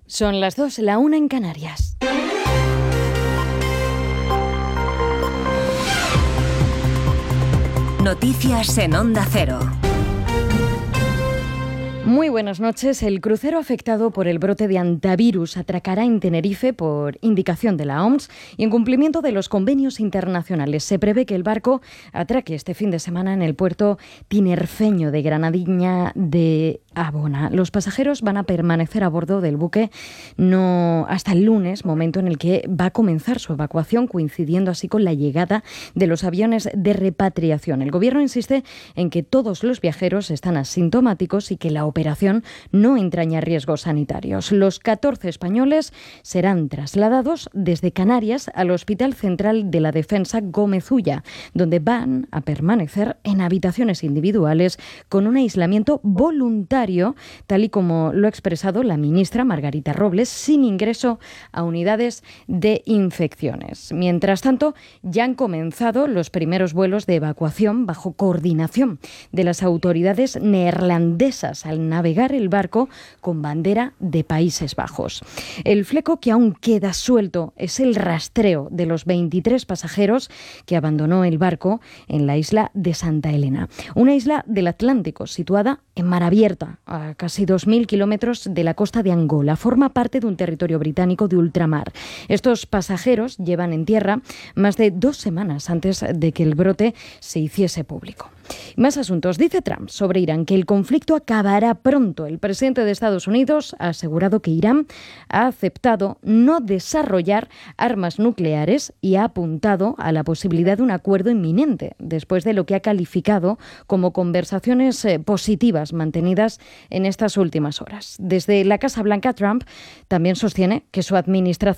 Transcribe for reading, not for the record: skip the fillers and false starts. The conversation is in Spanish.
Son las 2, la 1 en Canarias. Noticias en Onda Cero. Muy buenas noches. El crucero afectado por el brote de hantavirus atracará en Tenerife por indicación de la OMS y en cumplimiento de los convenios internacionales. Se prevé que el barco atraque este fin de semana en el puerto tinerfeño de Granadilla de Abona. Los pasajeros van a permanecer a bordo del buque no hasta el lunes, momento en el que va a comenzar su evacuación, coincidiendo así con la llegada de los aviones de repatriación. El Gobierno insiste en que todos los viajeros están asintomáticos y que la operación no entraña riesgos sanitarios. Los 14 españoles serán trasladados desde Canarias al Hospital Central de la Defensa Gómez Ulla, donde van a permanecer en habitaciones individuales con un aislamiento voluntario, tal y como lo ha expresado la ministra Margarita Robles, sin ingreso a unidades de infecciones. Mientras tanto, ya han comenzado los primeros vuelos de evacuación bajo coordinación de las autoridades neerlandesas al navegar el barco con bandera de Países Bajos. El fleco que aún queda suelto es el rastreo de los 23 pasajeros que abandonó el barco en la isla de Santa Elena, una isla del Atlántico situada en mar abierta, a casi 2.000 kilómetros de la costa de Angola. Forma parte de un territorio británico de ultramar. Estos pasajeros llevan en tierra más de 2 semanas antes de que el brote se hiciese público. Más asuntos. Dice Trump sobre Irán que el conflicto acabará pronto. El presidente de Estados Unidos ha asegurado que Irán ha aceptado no desarrollar armas nucleares y ha apuntado a la posibilidad de un acuerdo inminente después de lo que ha calificado como conversaciones positivas mantenidas en estas últimas horas. Desde la Casa Blanca, Trump también sostiene que su administración